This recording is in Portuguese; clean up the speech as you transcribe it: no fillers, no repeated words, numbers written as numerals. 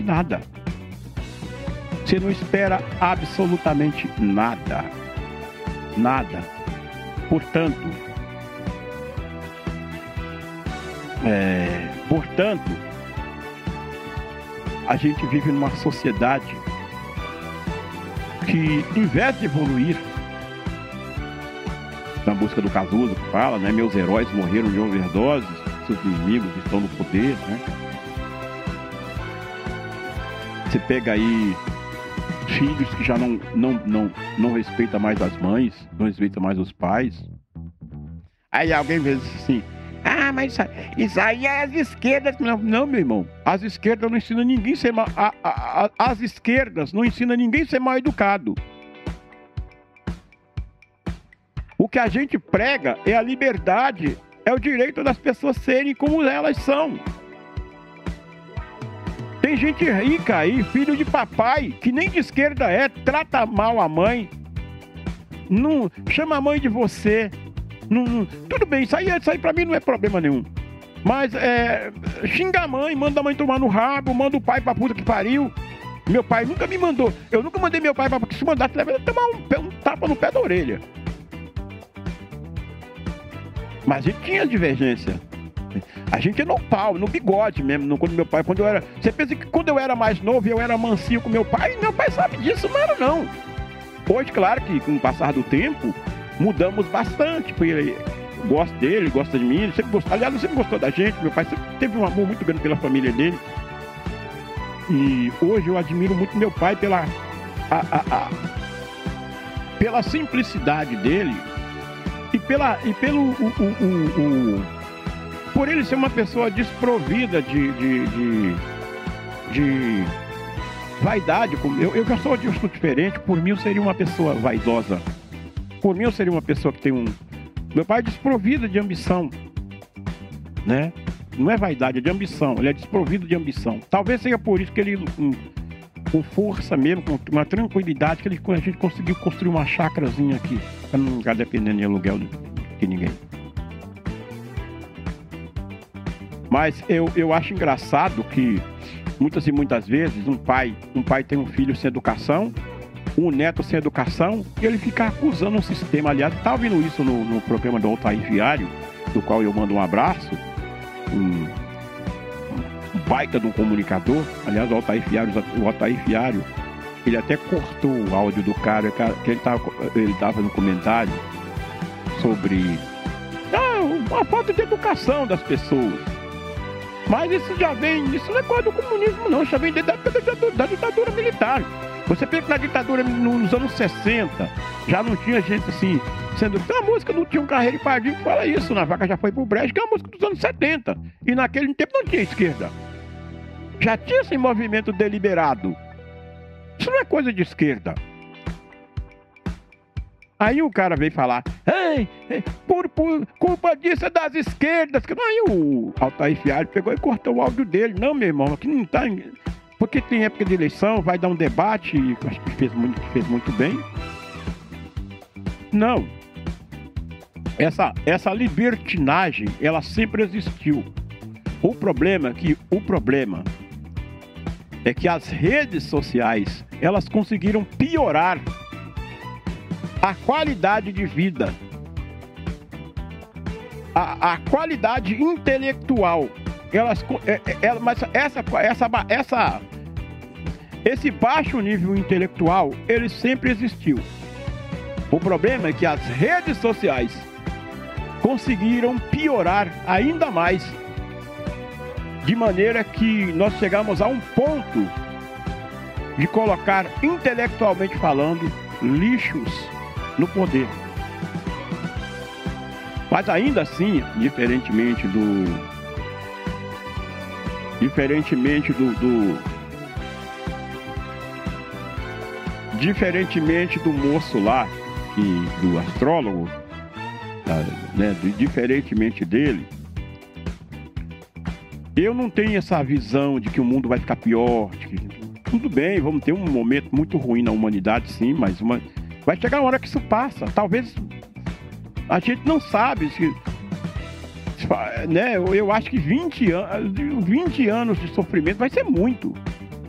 nada. Você não espera absolutamente nada. Nada. Portanto, a gente vive numa sociedade que, em vez de evoluir, na busca do Cazuza, que fala, né? Meus heróis morreram de overdose, seus inimigos estão no poder, né? Você pega aí filhos que já não respeitam mais as mães, não respeitam mais os pais. Aí alguém vê assim, mas isso aí é as esquerdas. Não, meu irmão, as esquerdas não ensinam ninguém a ser mal, as esquerdas não ensinam ninguém a ser mal educado. O que a gente prega é a liberdade, é o direito das pessoas serem como elas são. Tem gente rica aí, filho de papai, que nem de esquerda trata mal a mãe, não chama a mãe de você. Tudo bem, isso aí pra mim não é problema nenhum. Mas xinga a mãe, manda a mãe tomar no rabo, manda o pai pra puta que pariu. Meu pai nunca me mandou, eu nunca mandei meu pai pra que se mandasse, ele tomar um tapa no pé da orelha. Mas a gente tinha divergência. A gente é no pau, no bigode mesmo. Quando eu era. Você pensa que quando eu era mais novo e eu era mansinho com meu pai sabe disso, não era não. Hoje, claro que com o passar do tempo, mudamos bastante. Porque ele gosta dele, ele gosta de mim, ele sempre gostou. Aliás, ele sempre gostou da gente. Meu pai sempre teve um amor muito grande pela família dele. E hoje eu admiro muito meu pai pela simplicidade dele. Por ele ser uma pessoa desprovida de vaidade. Eu já sou diferente. Por mim eu seria uma pessoa vaidosa. Por mim eu seria uma pessoa que tem Meu pai é desprovido de ambição, né? Não é vaidade, é de ambição. Ele é desprovido de ambição. Talvez seja por isso que ele, com força mesmo, com uma tranquilidade, que a gente conseguiu construir uma chácarazinha aqui, para não ficar dependendo de aluguel de ninguém. Mas eu acho engraçado que muitas vezes um pai tem um filho sem educação, um neto sem educação, e ele fica acusando um sistema. Aliás, estava ouvindo isso no programa do Altair Viário, do qual eu mando um abraço, um baita de um comunicador. Aliás, o Altair Viário, ele até cortou o áudio do cara, que ele estava no comentário sobre uma falta de educação das pessoas. Mas isso não é coisa do comunismo não, isso já vem da ditadura militar. Você pensa que na ditadura nos anos 60 já não tinha gente assim, a música não tinha um Carreiro e Pardinho que fala isso, na Vaca Já Foi Pro Brejo, que é uma música dos anos 70. E naquele tempo não tinha esquerda. Já tinha esse movimento deliberado. Isso não é coisa de esquerda. Aí o cara veio falar, por culpa disso é das esquerdas. Aí o Altair Viário pegou e cortou o áudio dele. Não, meu irmão, aqui não tá... Porque tem época de eleição, vai dar um debate, acho que fez muito bem. Não. Essa libertinagem, ela sempre existiu. O problema é que as redes sociais, elas conseguiram piorar a qualidade de vida, a qualidade intelectual. Mas esse baixo nível intelectual, ele sempre existiu. O problema é que as redes sociais conseguiram piorar ainda mais, de maneira que nós chegamos a um ponto de colocar, intelectualmente falando, lixos no poder. Mas ainda assim, diferentemente do moço lá, do astrólogo, né, diferentemente dele, eu não tenho essa visão de que o mundo vai ficar pior. Tudo bem, vamos ter um momento muito ruim na humanidade, sim, mas vai chegar uma hora que isso passa. Talvez a gente não sabe se, né? Eu acho que 20 anos de sofrimento vai ser muito.